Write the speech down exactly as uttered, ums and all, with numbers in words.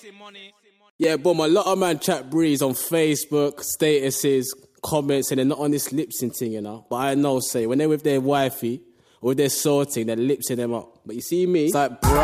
Yeah, boom, a lot of man chat breeze on Facebook, statuses, comments, and they're not on this lip sync thing, you know. But I know, say, when they're with their wifey or with their sorting, they're lip syncing them up. But you see me, it's like, bro.